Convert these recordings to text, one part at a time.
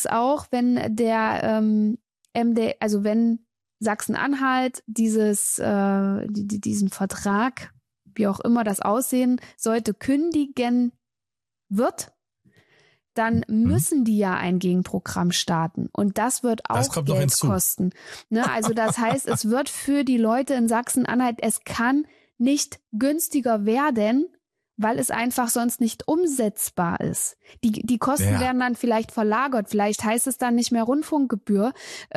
es auch, wenn der also wenn Sachsen-Anhalt diesen Vertrag, wie auch immer das aussehen sollte, kündigen wird, dann müssen die ja ein Gegenprogramm starten. Und das wird auch Geld kosten. Ne? Also das heißt, es wird für die Leute in Sachsen-Anhalt, es kann nicht günstiger werden, weil es einfach sonst nicht umsetzbar ist. Die Kosten werden dann vielleicht verlagert. Vielleicht heißt es dann nicht mehr Rundfunkgebühr,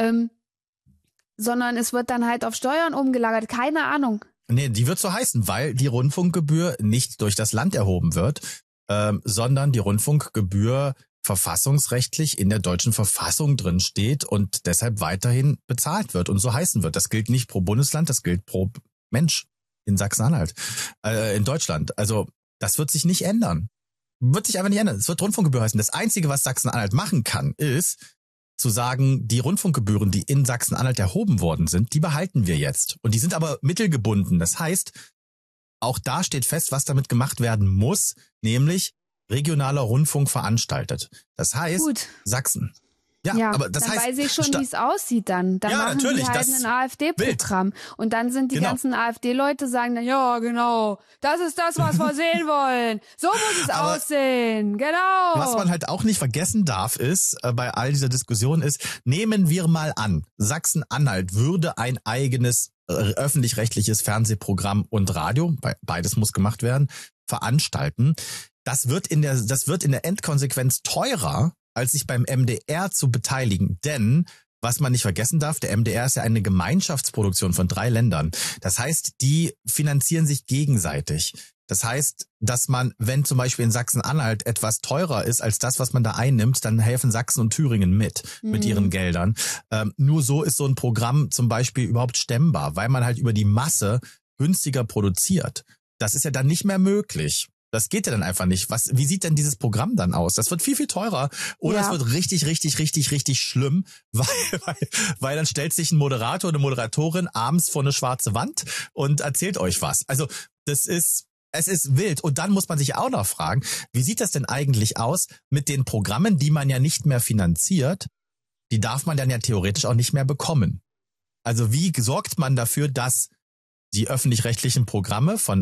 sondern es wird dann halt auf Steuern umgelagert. Keine Ahnung. Nee, die wird so heißen, weil die Rundfunkgebühr nicht durch das Land erhoben wird, sondern die Rundfunkgebühr verfassungsrechtlich in der deutschen Verfassung drin steht und deshalb weiterhin bezahlt wird und so heißen wird. Das gilt nicht pro Bundesland, das gilt pro Mensch in Sachsen-Anhalt, in Deutschland. Also das wird sich nicht ändern. Wird sich einfach nicht ändern. Es wird Rundfunkgebühr heißen. Das Einzige, was Sachsen-Anhalt machen kann, ist zu sagen, die Rundfunkgebühren, die in Sachsen-Anhalt erhoben worden sind, die behalten wir jetzt. Und die sind aber mittelgebunden. Das heißt, auch da steht fest, was damit gemacht werden muss, nämlich regionaler Rundfunk veranstaltet. Das heißt, Sachsen. Ja, aber das dann heißt, weiß ich schon, wie es aussieht dann. Dann machen die halt ein AfD-Programm. Und dann sind die ganzen AfD-Leute sagen dann, ja, genau, das ist das, was wir sehen wollen. So muss es aussehen, genau. Was man halt auch nicht vergessen darf ist, bei all dieser Diskussion ist, nehmen wir mal an, Sachsen-Anhalt würde ein eigenes öffentlich-rechtliches Fernsehprogramm und Radio, beides muss gemacht werden, veranstalten. Das wird in der Endkonsequenz teurer, als sich beim MDR zu beteiligen. Denn, was man nicht vergessen darf, der MDR ist ja eine Gemeinschaftsproduktion von 3 Ländern. Das heißt, die finanzieren sich gegenseitig. Das heißt, dass man, wenn zum Beispiel in Sachsen-Anhalt etwas teurer ist als das, was man da einnimmt, dann helfen Sachsen und Thüringen mit ihren Geldern. Nur so ist so ein Programm zum Beispiel überhaupt stemmbar, weil man halt über die Masse günstiger produziert. Das ist ja dann nicht mehr möglich. Das geht ja dann einfach nicht. Wie sieht denn dieses Programm dann aus? Das wird viel, viel teurer. Oder es wird richtig, richtig, richtig, richtig schlimm, weil dann stellt sich ein Moderator oder eine Moderatorin abends vor eine schwarze Wand und erzählt euch was. Also es ist wild. Und dann muss man sich auch noch fragen, wie sieht das denn eigentlich aus mit den Programmen, die man ja nicht mehr finanziert? Die darf man dann ja theoretisch auch nicht mehr bekommen. Also wie sorgt man dafür, dass die öffentlich-rechtlichen Programme vom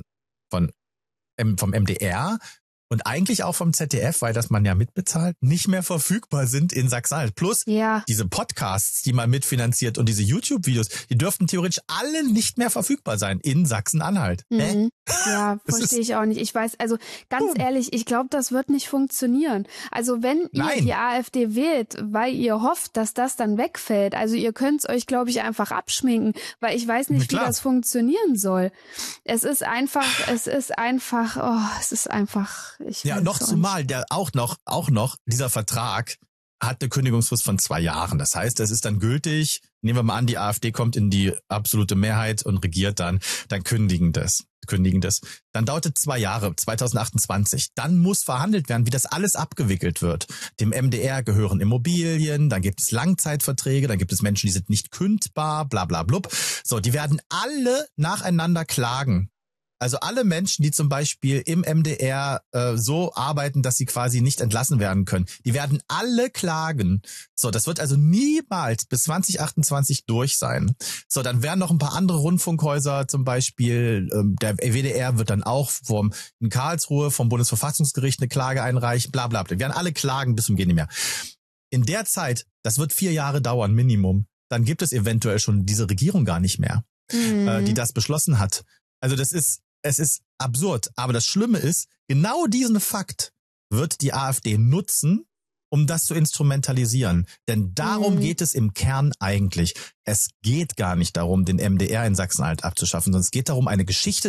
MDR und eigentlich auch vom ZDF, weil das man ja mitbezahlt, nicht mehr verfügbar sind in Sachsen-Anhalt. Plus diese Podcasts, die man mitfinanziert und diese YouTube-Videos, die dürften theoretisch alle nicht mehr verfügbar sein in Sachsen-Anhalt. Ja, verstehe ich auch nicht. Ich weiß, also ganz ehrlich, ich glaube, das wird nicht funktionieren. Also wenn ihr die AfD wählt, weil ihr hofft, dass das dann wegfällt, also ihr könnt es euch, glaube ich, einfach abschminken, weil ich weiß nicht, wie das funktionieren soll. Es ist einfach, noch zumal auch noch dieser Vertrag hat eine Kündigungsfrist von 2 Jahren. Das heißt, es ist dann gültig. Nehmen wir mal an, die AfD kommt in die absolute Mehrheit und regiert dann kündigen das. Dann dauert es 2 Jahre, 2028. Dann muss verhandelt werden, wie das alles abgewickelt wird. Dem MDR gehören Immobilien, dann gibt es Langzeitverträge, dann gibt es Menschen, die sind nicht kündbar, bla bla blub. So, die werden alle nacheinander klagen. Also alle Menschen, die zum Beispiel im MDR so arbeiten, dass sie quasi nicht entlassen werden können, die werden alle klagen. So, das wird also niemals bis 2028 durch sein. So, dann werden noch ein paar andere Rundfunkhäuser, zum Beispiel der WDR wird dann auch in Karlsruhe vom Bundesverfassungsgericht eine Klage einreichen, bla bla bla. Die werden alle klagen bis zum Gehen nicht mehr. In der Zeit, das wird 4 Jahre dauern, Minimum, dann gibt es eventuell schon diese Regierung gar nicht mehr, die das beschlossen hat. Also es ist absurd. Aber das Schlimme ist, genau diesen Fakt wird die AfD nutzen, um das zu instrumentalisieren. Denn darum geht es im Kern eigentlich. Es geht gar nicht darum, den MDR in Sachsen-Anhalt abzuschaffen, sondern es geht darum, eine Geschichte